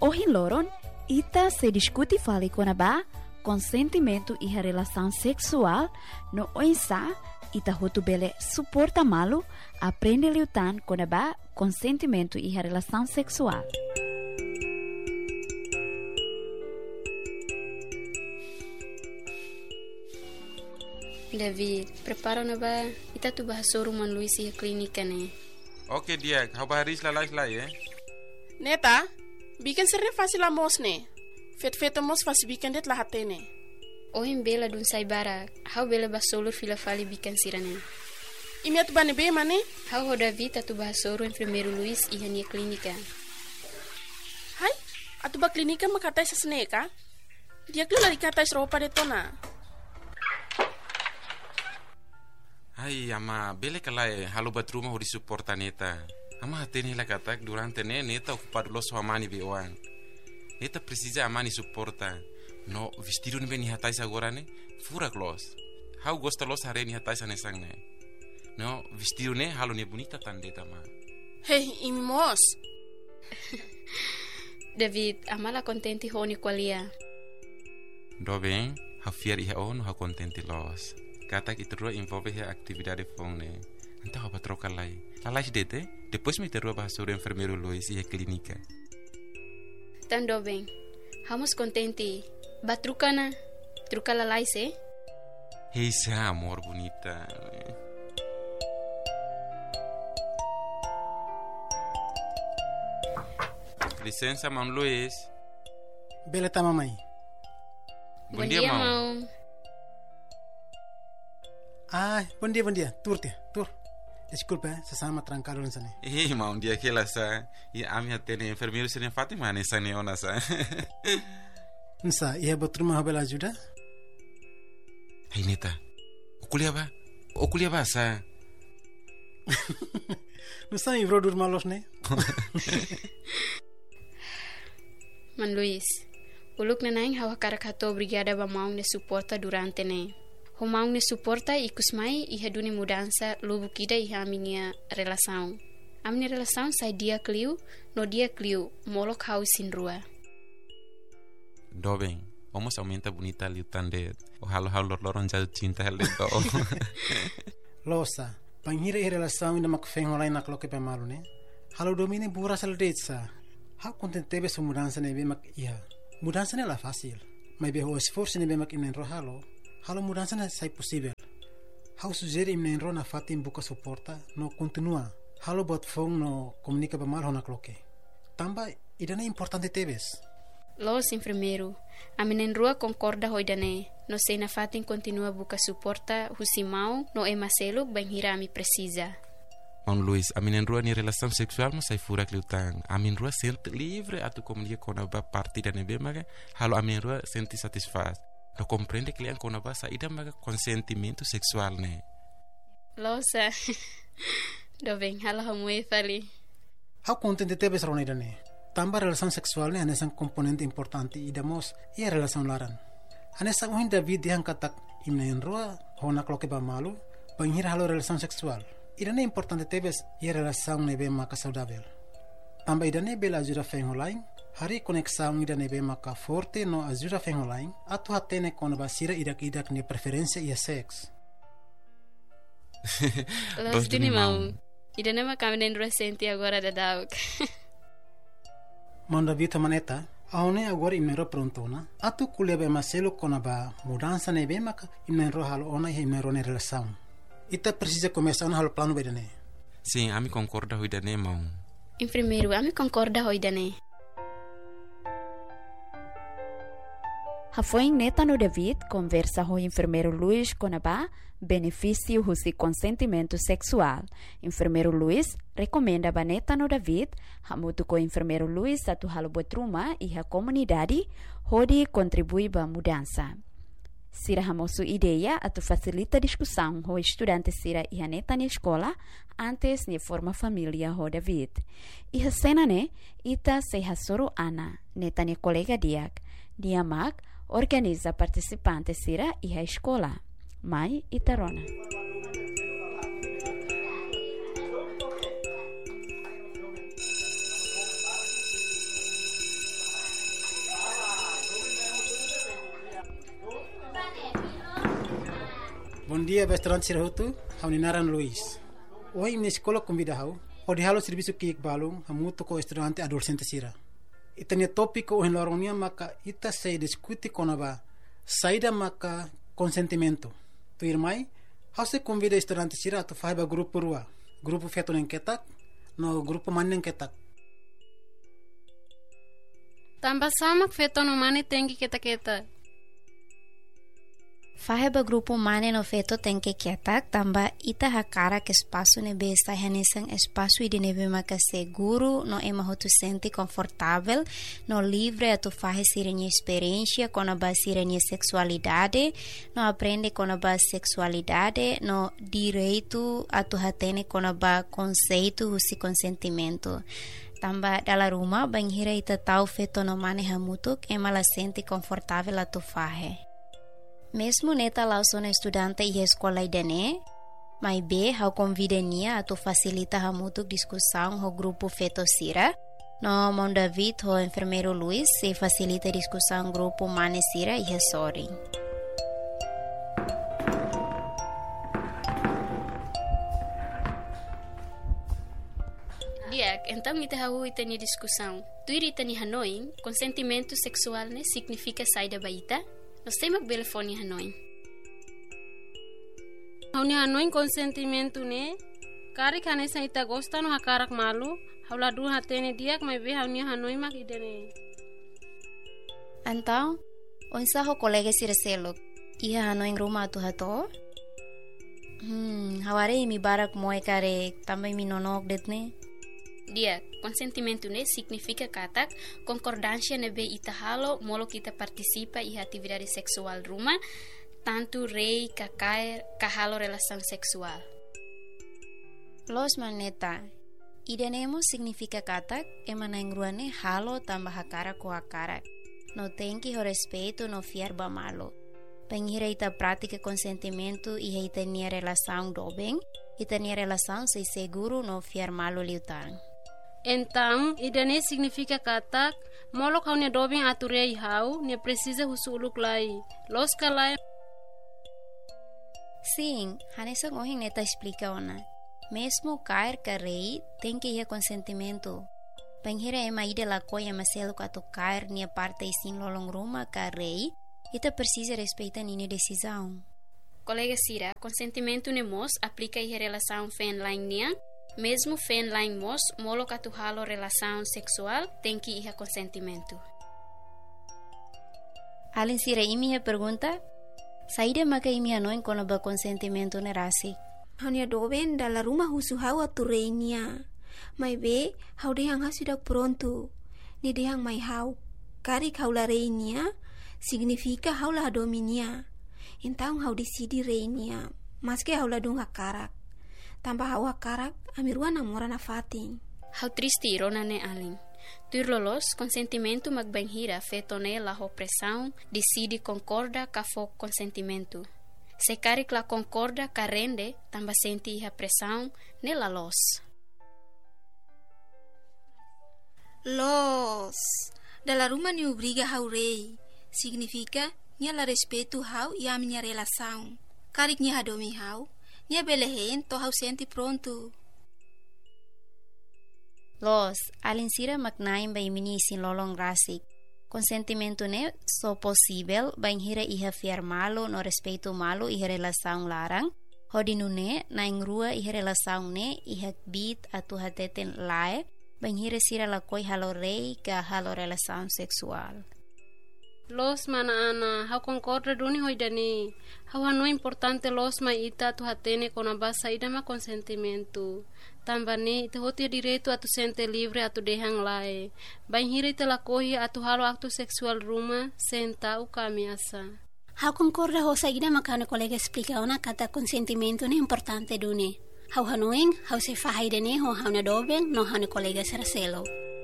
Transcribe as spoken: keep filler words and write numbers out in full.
Hoje loron, ita se discute fale com a consentimento e a relação sexual no oinsa, ita hotu bele suporta malo, aprende lutar com a consentimento e a relação sexual. David, prepara na ba? Ita tu bahas rumah Luis e klinika ne. Oke dia, kau baris la live lah ya. Neta, bikin sering fácil a mos ne. Fet-fet mos fácil bikin det lah hate ne. Ohim bela dun sai barak, hau bela basolur fila fali bikin sirane. Imi atu bane be mane? Hau ho David atu bahasoro enfermeiro Luis e hania klinika. Hai, atu ba klinika makatai sa sneka? Dia klu lari katai ropa de tona. Hai, ama bele kalai halu batruma hori suporta neta. Ama hatene la katak durante ne neta ocupado los amani be oan. Neta precisa amani suporta. No vestido ne beni hatais agora ne fura clos. Hau gosta los hareni hatais anesang ne. No vestido ne halu ne bonita tandeta ma. Hey, imi mos. David, amala contenti honi qualia. Do bem, ha fier iha on ha contenti los. Kata que terua envolve a atividade fone. Então apa troca lá. Lá lá dete, depois me terua bahas sobre enfermeiro Luis e a clínica. Tando bem. Vamos contente. Batrucana, truca lá lá se. Esse amor bonita. Licença, mão Luis. Beleza, mamãe. Bom, Bom dia, dia, mão. mão. Ah, bom dia, bom dia. Tur, tia, tur. Desculpa, eh, sesama trancado nessa né. Eh, mão, dia que ela sa. E a minha tene enfermeiro se Fátima nessa neona sa. Nsa, ia batruma habela ajuda? Hey, neta. O kuliah ba? O kuliah ba sa? Nsa ivro dur malos né? Man Luis, uluk na naing hawa karakato brigada ba maung ne suporta durante ne. Ho maung ne suporta ikus mai iha duni mudança lubu kida iha aminia relação. Amni relação sai dia kliu, no dia kliu, molok hau sin rua. Do bem, vamos aumenta bonita ali o tande. O halo halo loron jal cinta helde do. Losa, panghira i relação ina makfeng olay na kloke pe malu né? Halo domine bura sal detsa. How contentebe su mudança ne be mak iha. Mudança ne la fácil. Mas be ho esforço ne be mak inen ro halo. Halo mudança ne sai possível. How sugere inen ro na fatim buka suporta no continua. Halo bot fong no comunica ba mal hona kloke. Tamba idane importante tebes. Los enfermeiro, a menen rua concorda hoidane, no sei na fatin continua buka suporta husimau no e maselo bem hirami precisa. Mão Luis, a minha rua ni relação sexual não sai fura cliutang. A minha rua sente livre a tu comunica com a partida nebe maga. Halo a minha rua sente satisfaz. No compreende que lian com a basa ida maga consentimento sexual ne. Losa, do bem, halo hamue fali. How contente tebes ro ne? Tamba relação sexual ne anesan componente importante idamos ia relação laran. Anesan uhin David dihan katak imna enroa hona kloke ba malu, panghira halo relação sexual. Idane importante tebes ia relação nebe maka saudável. Tamba idane bela ajuda feng online, hari conexão idane be maka forte no ajuda feng online, atu hatene kono basira idak idak ne preferência ia sex. Los dini mau. Idane ma kamenen recente agora da dauk. Manda vita maneta, aone agora imero prontona, atu kulia be maselo kona ba mudança nebe maka imero halo ona e imero ne relação. Ita precisa começar no halo plano bedane. Sim, a mi concorda hoidane mão. Enfermeiro, a mi concorda hoidane. Foi neta no David conversa com o enfermeiro Luis com a benefício do consentimento sexual. Enfermeiro Luis recomenda a neta no David, hamutu com o enfermeiro Luis a tu halo botruma e a comunidade, onde contribui para a mudança. Sira hamosu ideia a tu facilita discussão com estudantes sira e a neta na escola antes de forma família com David. E a cena ne ita se hasoro Ana, neta ne colega diak, diamak organiza participantes sira e a escola. Mai itarona. Bom dia, restaurante Sirahutu, hau ninaran Luis. Oi, minha escola convida hau, o de halo serviço que balung, hamuto ko restaurante adolescente Sira. Itania tópico o enloronia maka ita se discute konaba, saída maka consentimento. Tu irmai, hau se convida restaurante Sira tu faiba grupo rua, grupo feto neng ketak, no grupo maneng ketak. Tambah sama feto no mane tengi kita-kita. Faheba grupo mane no feto tem que quietar, tamba ita hakara que espaço nebe está renesang espaço e de nebe maka seguro, no ema hotu sente confortável, no livre a tu fahe sirenha experiência com a base sirenha sexualidade, no aprende com a base sexualidade, no direito a tu hatene com a base conceito e consentimento. Tamba dala rumah banghira ita tau feto no mane hamutuk ema la sente confortável a tu fahe. Mesmo neta lá sou estudante e escola idane, mas be hau convidenia a tu facilita hamutuk discussão ho grupo feto Sira, no mon David ho enfermeiro Luis se facilita discussão grupo mane Sira e sorry. Diak, então ita hau ita ni discussão. Tu ita ni Hanoi, consentimento sexual ne significa saída baita? Nós temos que telefone Hanoi. Hauni Hanoi consentimento ne, kari kane sa ita gosta no hakarak malu, haula du hatene diak mai be hauni Hanoi mak idene. Então, onsa ho colega sirselok, iha Hanoi rumah tu hato? Hmm, haware mi barak moe kare, também mi nonok detne. Dia, consentimento ne significa katak concordância nebe ita halo molo kita participa e atividade sexual ruma, tanto rei kakair kahalo relação sexual. Los maneta, idenemo significa katak emanangruane halo tambah hakara ko hakara. No tenki ho respeito no fiar ba malo. Penghira ita prática consentimento e ita nia relação dobeng, ita nia relação se seguro no fiar malo liutang. Então, idane significa katak, molo kau ne dobing aturei hau, ne precisa husuluk lai. Los kalai. Sim, hanesa ngohing neta explica ona. Mesmo cair carei, tem que ir consentimento. Penghira ema ide la coia maselo kato cair nia parte sin lolong ruma carei, ita precisa respeitar nini decisão. Colega Sira, consentimento ne mos aplica em relação fen lain nia. Mesmo fen lain mos, molo katu halo relação sexual, tem que ir a consentimento. Alin Sira imi he pergunta, saída maka imi Hanoi kono ba consentimento ne rasi. Hanya doben dala rumah husu hau aturenia. Mai be, hau dehang hasudak pronto. Ni dehang mai hau. Kari haula reinia, significa haula dominia. Então hau decidi reinia, mas que haula dung hakarak. Tambah hau hakarak, amirua namora na fatin. Hau triste irona ne alin. Tur lolos, consentimento magbanhira fetone la opressão, decide concorda ka fo consentimento. Se carik la concorda ka rende, tamba senti a pressão ne la los. Los, dala rumah ni obriga hau rei, significa nia la respeito hau e a minha relação. Carik nia hadomi hau, nia belehen to hau senti pronto. Los, alin Sira maknaim ba imini sin lolong rasik. Consentimento ne so possível banhira iha fiar malo no respeito malo iha relação larang. Hodinu ne na ingrua iha relação ne iha bit atu hateten lae banhira Sira la koi halo rei ka halo relação sexual. Los mana ana, hau concorda duni hoidani. Hau hanu importante los ma ita tu hatene kona basa ida ma consentimento. Tambane ita hoti direito atu sente livre atu dehang lae. Banhira ita la kohi atu halo aktu sexual ruma senta u kamiasa. Hau concorda ho saída makana colega explica ona kata consentimento ne importante duni. Hau hanuing, hau se fahaidane ho hau na dobeng no hau na colega saraselo.